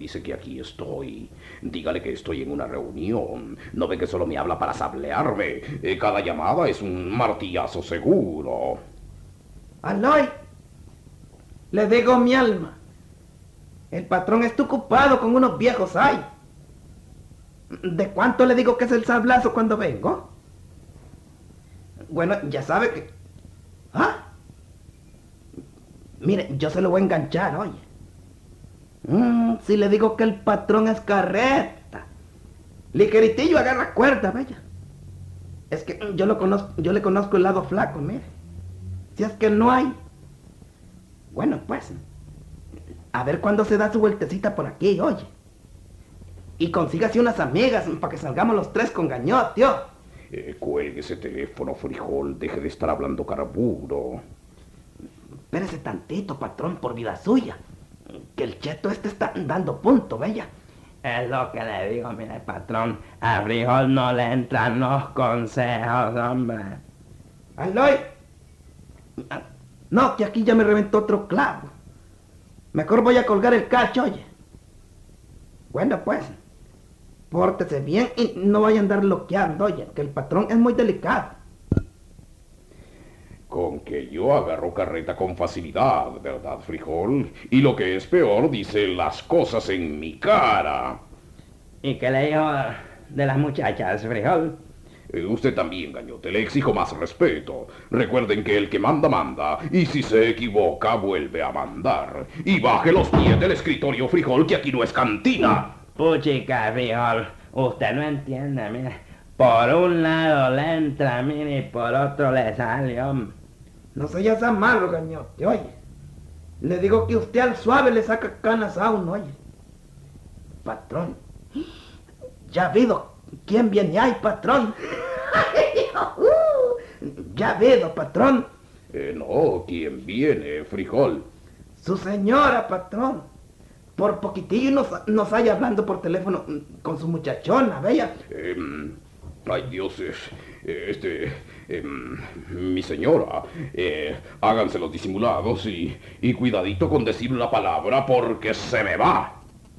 dice que aquí estoy. Dígale que estoy en una reunión. No ve que solo me habla para sablearme. Cada llamada es un martillazo seguro. Aloy, le digo mi alma. El patrón está ocupado con unos viejos ahí. ¿De cuánto le digo que es el sablazo cuando vengo? Bueno, ya sabe que... ¿Ah? Mire, yo se lo voy a enganchar, oye. Si le digo que el patrón es carreta. Ligeritillo agarra cuerda, vaya. Es que yo le conozco el lado flaco, mire. Si es que no hay. Bueno, pues. A ver cuándo se da su vueltecita por aquí, oye. Y consígase unas amigas para que salgamos los tres con gañote, tío. Cuelgue ese teléfono, frijol. Deje de estar hablando carburo. Espérese tantito, patrón, por vida suya. Que el cheto este está dando punto, bella. Es lo que le digo, mire, patrón. A frijol no le entran los consejos, hombre. Aloy. No, que aquí ya me reventó otro clavo. Mejor voy a colgar el cacho, oye. Bueno, pues. Pórtese bien y no vaya a andar bloqueando, oye, que el patrón es muy delicado. Con que yo agarro carreta con facilidad, ¿verdad, frijol? Y lo que es peor, dice las cosas en mi cara. ¿Y qué le dijo de las muchachas, frijol? Usted también, gañote, le exijo más respeto. Recuerden que el que manda, manda. Y si se equivoca, vuelve a mandar. Y baje los pies del escritorio, frijol, que aquí no es cantina. Puchica, frijol, usted no entiende, mire. Por un lado le entra, mire, y por otro le sale, hombre. No se ya malo, gañote, oye. Le digo que usted al suave le saca canas a uno, oye. Patrón. Ya ha habido. ¿Quién viene ahí, patrón? Ya ha habido, patrón. No, ¿quién viene, frijol? Su señora, patrón. Por poquitillo nos haya hablando por teléfono con su muchachona, bella. Ay, Dios, mi señora, háganse los disimulados y cuidadito con decir una palabra porque se me va.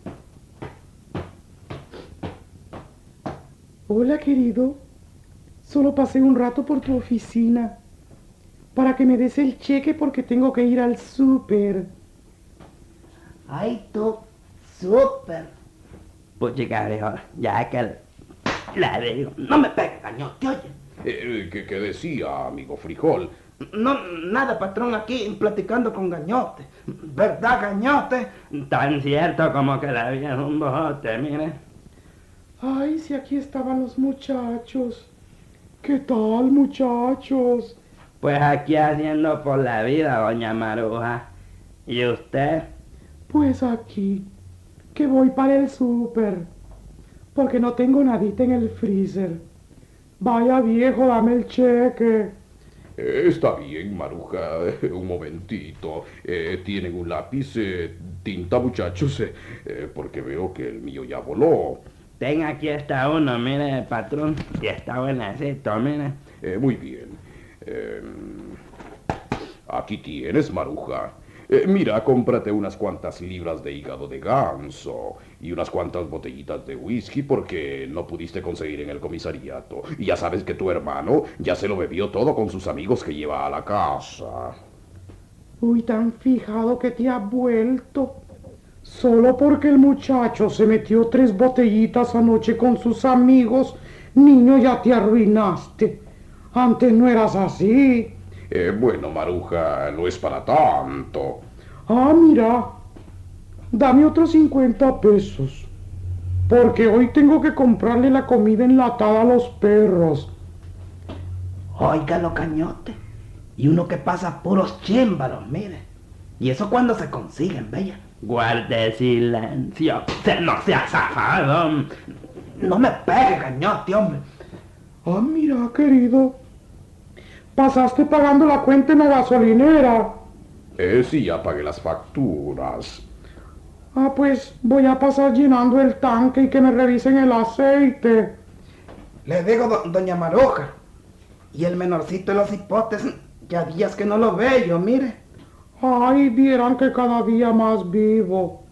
Hola, querido. Solo pasé un rato por tu oficina para que me des el cheque porque tengo que ir al súper. Ay, tú, súper. Puchica, frijol, ya que le digo. No me pegue, gañote, oye. ¿Qué decía, amigo frijol? No, nada, patrón, aquí platicando con gañote. ¿Verdad, gañote? Tan cierto como que le había un bojote, mire. Ay, si aquí estaban los muchachos. ¿Qué tal, muchachos? Pues aquí haciendo por la vida, doña Maruja. ¿Y usted? Pues aquí, que voy para el súper, porque no tengo nadita en el freezer. Vaya viejo, dame el cheque. Está bien, Maruja, un momentito. ¿Tienen un lápiz, tinta, muchachos? Porque veo que el mío ya voló. Tenga, aquí está uno, mire, patrón. Y está buenecito, mire. Muy bien. Aquí tienes, Maruja. Mira, cómprate unas cuantas libras de hígado de ganso y unas cuantas botellitas de whisky porque no pudiste conseguir en el comisariato. Y ya sabes que tu hermano ya se lo bebió todo con sus amigos que lleva a la casa. Uy, tan fijado que te ha vuelto. Solo porque el muchacho se metió 3 botellitas anoche con sus amigos, niño, ya te arruinaste. Antes no eras así. Bueno, Maruja, no es para tanto. Ah, mira, dame otros 50 pesos, porque hoy tengo que comprarle la comida enlatada a los perros. Óigalo, gañote. Y uno que pasa puros chímbalos, mire. Y eso cuando se consiguen, bella. Guarde silencio. No sea zafado. No me pegue, gañote, hombre. Ah, mira, querido, pasaste pagando la cuenta en la gasolinera. Sí, ya pagué las facturas. Ah, pues voy a pasar llenando el tanque y que me revisen el aceite. Le digo, doña Maruja. Y el menorcito de los hipotes, ya días que no lo veo, mire. Ay, vieran que cada día más vivo.